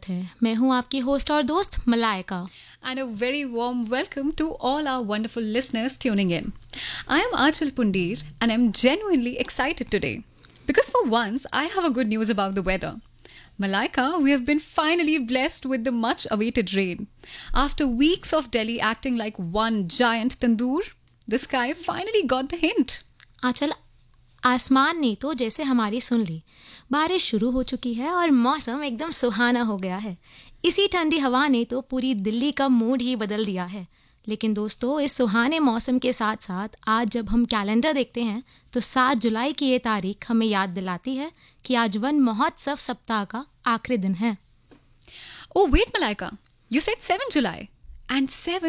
स्वागत है। मैं हूं आपकी होस्ट और दोस्त Malaika. And a very warm welcome to all our wonderful listeners tuning in. I am Achal Pundir and I'm genuinely excited today because for once I have a good news about the weather. Malaika, we have been finally blessed with the much awaited rain. After weeks of Delhi acting like one giant tandoor, the sky finally got the hint. आंचल, आसमान ने तो जैसे हमारी सुन ली। बारिश शुरू हो चुकी है और मौसम एकदम सुहाना हो गया है। इसी ठंडी हवा ने तो पूरी दिल्ली का मूड ही बदल दिया है। लेकिन दोस्तों, इस सुहाने मौसम के साथ साथ आज जब हम कैलेंडर देखते हैं तो 7 जुलाई की ये तारीख हमें याद दिलाती है कि आज वन महोत्सव सप्ताह का आखिरी दिन है। Oh wait Malaika, you said 7 July and 7